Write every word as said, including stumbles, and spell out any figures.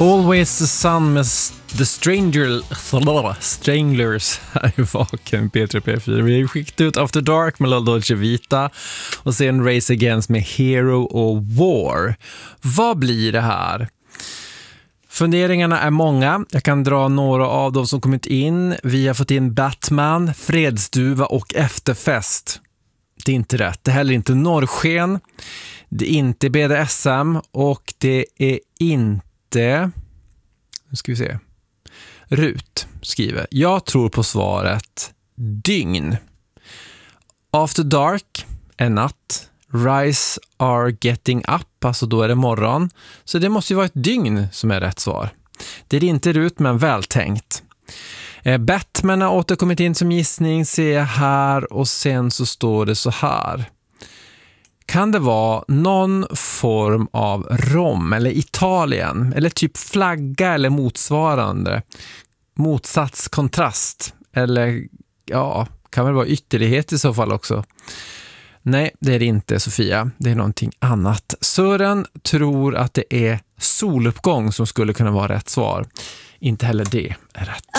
Always the Sun med The Stranger, Stranglers här i Vaken P tre P fyra. Vi har skickat ut After Dark med La Dolce Vita och sen Race Against med Hero och War. Vad blir det här? Funderingarna är många. Jag kan dra några av dem som kommit in. Vi har fått in Batman, Fredsduva och Efterfest. Det är inte rätt. Det är heller inte Norrsken. Det är inte B D S M och det är inte... Nu ska vi se. Rut skriver: jag tror på svaret dygn. After Dark är natt. Rise are getting up, alltså då är det morgon. Så det måste ju vara ett dygn som är rätt svar. Det är inte Rut, men vältänkt. Eh, Batman har återkommit in som gissning, ser jag här, och sen så står det så här. Kan det vara någon form av Rom eller Italien eller typ flagga eller motsvarande? Motsats, kontrast eller ja, kan väl vara ytterlighet i så fall också. Nej, det är det inte, Sofia. Det är någonting annat. Sören tror att det är soluppgång som skulle kunna vara rätt svar. Inte heller det är rätt.